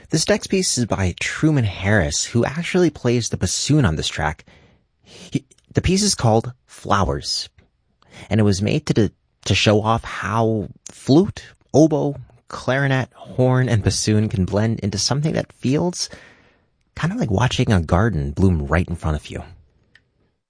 This next piece is by Truman Harris, who actually plays the bassoon on this track. The piece is called Flowers, and it was made to show off how flute, oboe, clarinet, horn, and bassoon can blend into something that feels kind of like watching a garden bloom right in front of you.